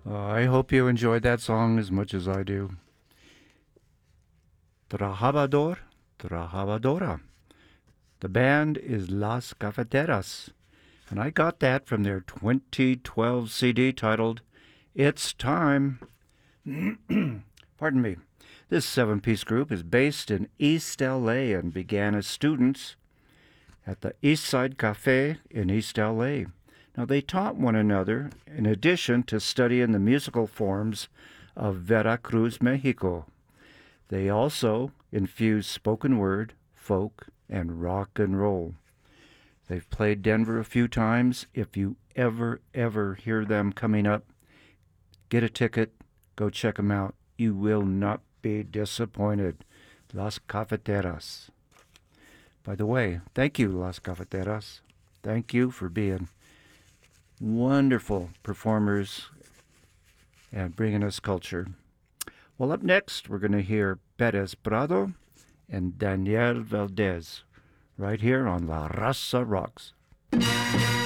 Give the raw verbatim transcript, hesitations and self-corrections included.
Uh, I hope you enjoyed that song as much as I do. Trabajador, Trabajadora. The band is Las Cafeteras, and I got that from their twenty twelve C D titled It's Time. Pardon me. This seven piece group is based in East L A and began as students at the East Side Cafe in East L A. Now, they taught one another in addition to studying the musical forms of Veracruz, Mexico. They also infused spoken word, folk, and rock and roll. They've played Denver a few times. If you ever, ever hear them coming up, get a ticket, go check them out. You will not be disappointed. Las Cafeteras. By the way, thank you, Las Cafeteras. Thank you for being wonderful performers and bringing us culture. Well, up next, we're going to hear Perez Prado and Daniel Valdez right here on La Raza Rocks.